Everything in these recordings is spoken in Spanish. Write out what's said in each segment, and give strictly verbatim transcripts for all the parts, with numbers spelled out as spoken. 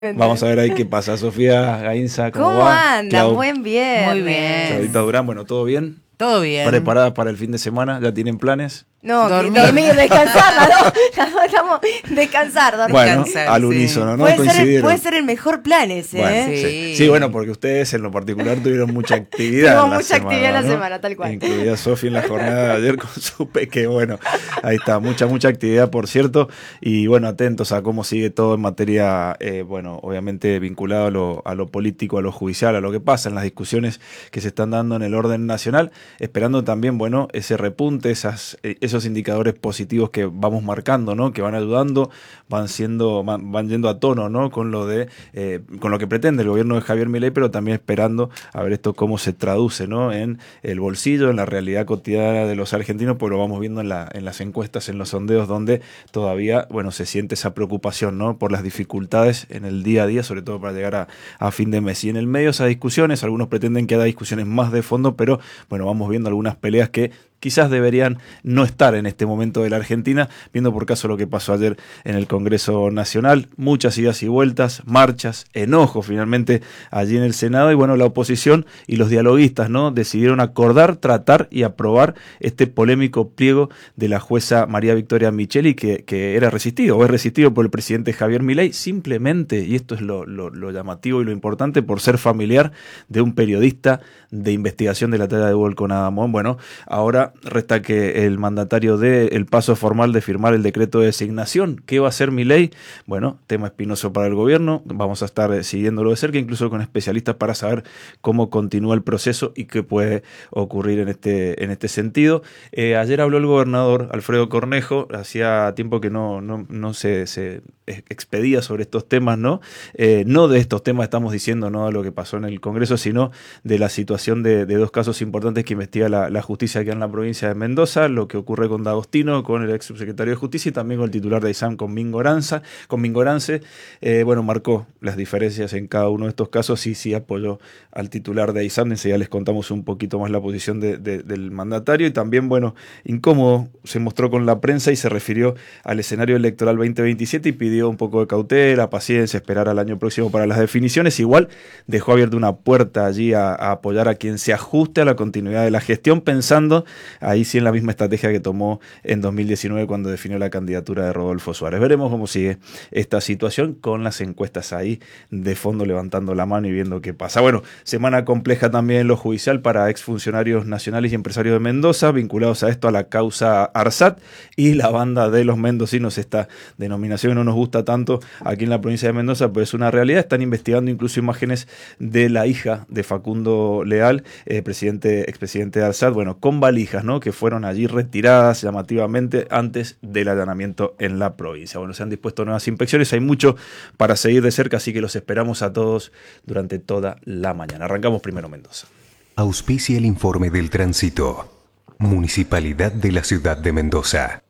Vamos a ver ahí qué pasa. Sofía Gainza, ¿cómo, ¿Cómo va? andan? Clau, Buen viernes. Muy bien. Claudita Durán, bueno, ¿todo bien? Todo bien. ¿Preparadas para el fin de semana? ¿Ya tienen planes? No, Dormir. dormir, dormir descansar, ¿no? Las estamos descansar, dormir. Bueno, Descansar, al sí. unísono, ¿no? puede, ser, Coincidieron. puede ser el mejor plan ese, Bueno, ¿eh? sí. Sí. Sí, bueno, porque ustedes en lo particular tuvieron mucha actividad. Tuvimos en la mucha semana, actividad en la ¿no? semana, tal cual. Incluida Sofía en la jornada de ayer con su peque. Bueno, ahí está, mucha, mucha actividad, por cierto. Y bueno, atentos a cómo sigue todo en materia, eh, bueno, obviamente vinculado a lo, a lo político, a lo judicial, a lo que pasa en las discusiones que se están dando en el orden nacional, esperando también, bueno, ese repunte, esas, eh, esos indicadores positivos que vamos marcando, ¿no? Que van ayudando, van siendo, van, van yendo a tono, ¿no? Con lo de, eh, con lo que pretende el gobierno de Javier Milei, pero también esperando a ver esto cómo se traduce, ¿no? En el bolsillo, en la realidad cotidiana de los argentinos, pues lo vamos viendo en la, en las encuestas, en los sondeos, donde todavía, bueno, se siente esa preocupación, ¿no? Por las dificultades en el día a día, sobre todo para llegar a, a fin de mes. Y en el medio esas discusiones, algunos pretenden que haya discusiones más de fondo, pero bueno, vamos viendo algunas peleas que quizás deberían no estar en este momento de la Argentina, viendo por caso lo que pasó ayer en el Congreso Nacional, muchas idas y vueltas, marchas, enojo finalmente allí en el Senado, y bueno, la oposición y los dialoguistas, ¿no? Decidieron acordar, tratar y aprobar este polémico pliego de la jueza María Victoria Micheli, que, que era resistido, o es resistido por el presidente Javier Milei, simplemente, y esto es lo, lo, lo llamativo y lo importante, por ser familiar de un periodista de investigación de la talla de Volcón Adamón. Bueno, ahora resta que el mandatario dé el paso formal de firmar el decreto de designación. ¿Qué va a hacer Milei? Bueno, tema espinoso para el gobierno. Vamos a estar siguiéndolo de cerca, incluso con especialistas para saber cómo continúa el proceso y qué puede ocurrir en este, en este sentido. Eh, ayer habló el gobernador Alfredo Cornejo. Hacía tiempo que no, no, no se, se expedía sobre estos temas, ¿no? Eh, no de estos temas estamos diciendo, no de lo que pasó en el Congreso, sino de la situación de, de dos casos importantes que investiga la, la justicia aquí en la provincia de Mendoza, lo que ocurre con D'Agostino, con el ex subsecretario de Justicia, y también con el titular de AISAM, con Mingoranza, con Mingorance. Eh, bueno, marcó las diferencias en cada uno de estos casos y sí apoyó al titular de AISAM. Enseguida les contamos un poquito más la posición de, de, del mandatario, y también, bueno, incómodo se mostró con la prensa y se refirió al escenario electoral veinte veintisiete y pidió un poco de cautela, paciencia, esperar al año próximo para las definiciones. Igual dejó abierta una puerta allí a, a apoyar a quien se ajuste a la continuidad de la gestión, pensando ahí sí en la misma estrategia que tomó en dos mil diecinueve cuando definió la candidatura de Rodolfo Suárez. Veremos cómo sigue esta situación con las encuestas ahí de fondo levantando la mano y viendo qué pasa. Bueno, semana compleja también en lo judicial para exfuncionarios nacionales y empresarios de Mendoza vinculados a esto, a la causa ARSAT y la banda de los mendocinos. Esta denominación que no nos gusta tanto aquí en la provincia de Mendoza, pues es una realidad. Están investigando incluso imágenes de la hija de Facundo Leal, eh, presidente, expresidente de ARSAT, bueno, con valijas, ¿no? Que fueron allí retiradas llamativamente antes del allanamiento en la provincia. Bueno, se han dispuesto nuevas inspecciones, hay mucho para seguir de cerca, así que los esperamos a todos durante toda la mañana. Arrancamos primero Mendoza. Auspicia el informe del tránsito. Municipalidad de la Ciudad de Mendoza.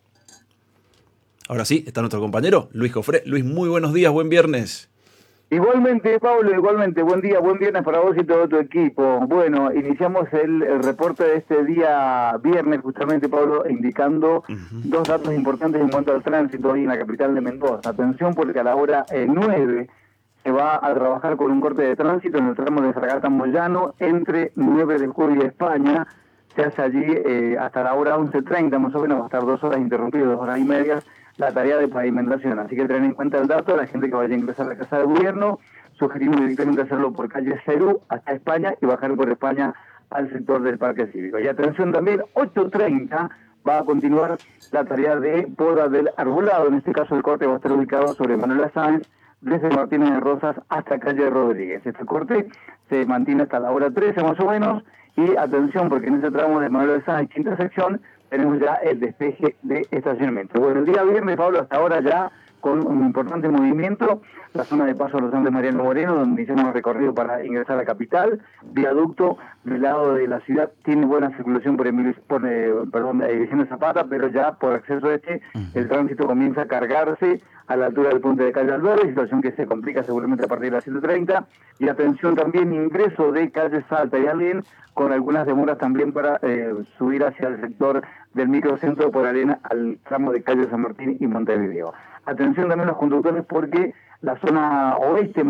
Ahora sí, está nuestro compañero Luis Jofré. Luis, muy buenos días, buen viernes. Igualmente, Pablo, igualmente, buen día, buen viernes para vos y todo tu equipo. Bueno, iniciamos el, el reporte de este día viernes, justamente, Pablo, indicando uh-huh. dos datos importantes en cuanto al tránsito hoy en la capital de Mendoza. Atención, porque a la hora eh, nueve se va a trabajar con un corte de tránsito en el tramo de Fragata Moyano entre nueve de julio y España. Se hace allí eh, hasta la hora once treinta, más o menos, va a estar dos horas interrumpidas, dos horas y medias, la tarea de pavimentación. Así que tener en cuenta el dato, la gente que vaya a ingresar a la Casa de Gobierno, sugerimos directamente hacerlo por calle Cerú hasta España y bajar por España al sector del Parque Cívico. Y atención también, ocho treinta va a continuar la tarea de poda del arbolado. En este caso el corte va a estar ubicado sobre Manuela Sáenz, desde Martínez de Rosas hasta calle Rodríguez. Este corte se mantiene hasta la hora trece más o menos. Y atención, porque en ese tramo de Manuel Sáenz, quinta sección, tenemos ya el despeje de estacionamiento. Bueno, el día viernes, Pablo, hasta ahora ya con un importante movimiento, la zona de paso a los Andes Mariano Moreno, donde hicimos el recorrido para ingresar a la capital, viaducto del lado de la ciudad, tiene buena circulación por, Emilio, por eh, perdón, la División de Zapata, pero ya por acceso este, el tránsito comienza a cargarse a la altura del puente de calle Alberdi, situación que se complica seguramente a partir de las siete treinta, y atención también, ingreso de calle Salta y Alén, con algunas demoras también para eh, subir hacia el sector del microcentro por Arena al tramo de calle San Martín y Montevideo. Atención también a los conductores porque la zona oeste